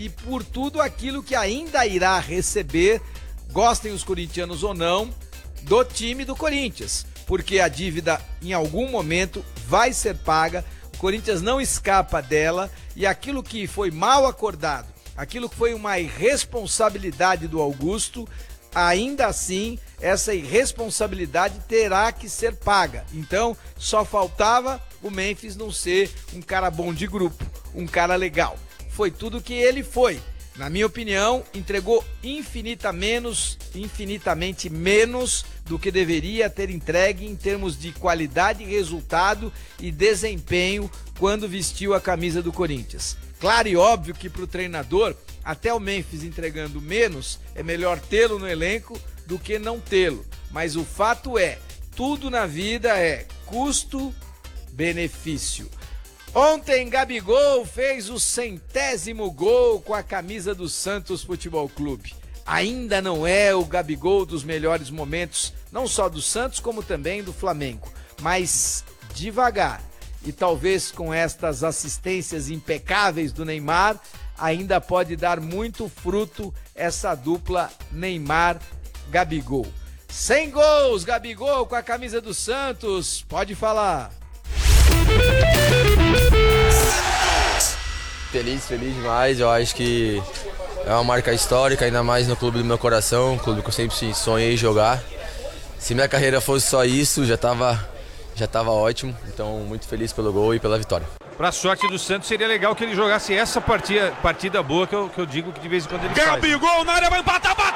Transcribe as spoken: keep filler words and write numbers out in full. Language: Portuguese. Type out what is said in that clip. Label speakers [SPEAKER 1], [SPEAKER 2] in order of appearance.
[SPEAKER 1] e por tudo aquilo que ainda irá receber, gostem os corintianos ou não, do time do Corinthians, porque a dívida em algum momento vai ser paga, o Corinthians não escapa dela, e aquilo que foi mal acordado, aquilo que foi uma irresponsabilidade do Augusto, ainda assim, essa irresponsabilidade terá que ser paga. Então, só faltava o Memphis não ser um cara bom de grupo, um cara legal. Foi tudo que ele foi. Na minha opinião, entregou infinita menos, infinitamente menos do que deveria ter entregue em termos de qualidade, resultado e desempenho quando vestiu a camisa do Corinthians. Claro e óbvio que para o treinador, até o Memphis entregando menos, é melhor tê-lo no elenco do que não tê-lo. Mas o fato é, tudo na vida é custo-benefício. Ontem, Gabigol fez o centésimo gol com a camisa do Santos Futebol Clube. Ainda não é o Gabigol dos melhores momentos, não só do Santos, como também do Flamengo. Mas devagar, e talvez com estas assistências impecáveis do Neymar, ainda pode dar muito fruto essa dupla Neymar-Gabigol. cem gols, Gabigol com a camisa do Santos, pode falar.
[SPEAKER 2] Feliz, feliz demais, eu acho que é uma marca histórica, ainda mais no clube do meu coração, um clube que eu sempre sonhei jogar. Se minha carreira fosse só isso, já estava já tava ótimo, então muito feliz pelo gol e pela vitória.
[SPEAKER 3] Pra sorte do Santos, seria legal que ele jogasse essa partida, partida boa que eu, que eu digo que de vez em quando ele faz.
[SPEAKER 4] Gabigol na área, vai empatar, bateu!